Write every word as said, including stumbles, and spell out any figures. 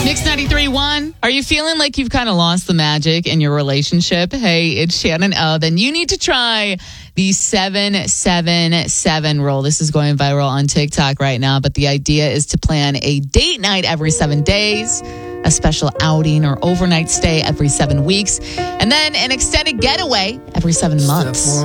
Mix ninety-three point one. Are you feeling like you've kind of lost the magic in your relationship? Hey, it's Shannon O. Then you need to try the seven seven seven rule. This is going viral on TikTok right now, but the idea is to plan a date night every seven days, a special outing or overnight stay every seven weeks, and then an extended getaway every seven months.